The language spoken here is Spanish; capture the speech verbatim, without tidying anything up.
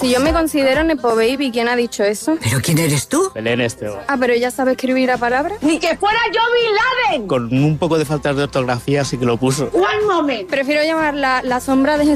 si yo me considero Nepo Baby, ¿quién ha dicho eso? ¿Pero quién eres tú? Belén Esteban. Ah, pero ella sabe escribir a palabras. ¡Ni que fuera yo Bin Laden! Con un poco de falta de ortografía sí que lo puso. ¡One moment! Prefiero llamar la, la sombra de